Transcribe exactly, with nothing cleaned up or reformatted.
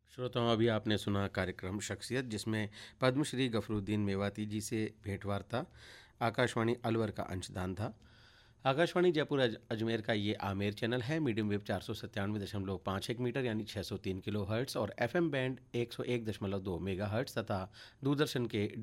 श्रोताओं, अभी आपने सुना कार्यक्रम शख्सियत, जिसमें पद्मश्री गफरुद्दीन मेवाती जी से भेंटवार्ता आकाशवाणी अलवर का अंशदान था। आकाशवाणी जयपुर अज, अजमेर का ये आमेर चैनल है। मीडियम वेव चार सौ सत्तानवे दशमलव पाँच एक मीटर यानी छः सौ तीन किलो हर्ट्स और एफ एम बैंड एक सौ एक दशमलव दो मेगा हर्ट्स तथा दूरदर्शन के